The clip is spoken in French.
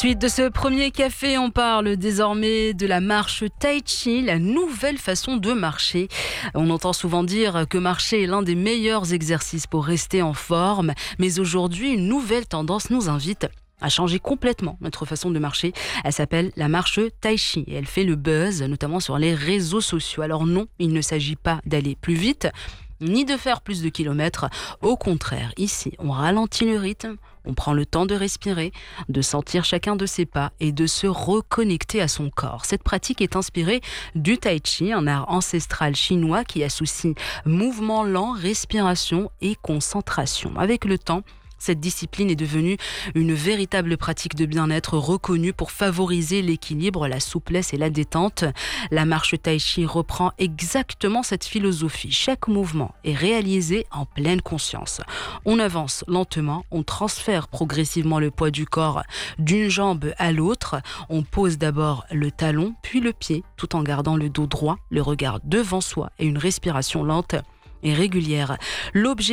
Suite de ce premier café, on parle désormais de la marche Tai Chi, la nouvelle façon de marcher. On entend souvent dire que marcher est l'un des meilleurs exercices pour rester en forme, mais aujourd'hui, une nouvelle tendance nous invite à changer complètement notre façon de marcher. Elle s'appelle la marche Tai Chi et elle fait le buzz, notamment sur les réseaux sociaux. Alors non, il ne s'agit pas d'aller plus vite, ni de faire plus de kilomètres. Au contraire, ici, on ralentit le rythme, on prend le temps de respirer, de sentir chacun de ses pas et de se reconnecter à son corps. Cette pratique est inspirée du Tai Chi, un art ancestral chinois qui associe mouvement lent, respiration et concentration. Avec le temps, cette discipline est devenue une véritable pratique de bien-être reconnue pour favoriser l'équilibre, la souplesse et la détente. La marche Tai Chi reprend exactement cette philosophie. Chaque mouvement est réalisé en pleine conscience. On avance lentement, on transfère progressivement le poids du corps d'une jambe à l'autre. On pose d'abord le talon, puis le pied, tout en gardant le dos droit, le regard devant soi et une respiration lente et régulière. L'objectif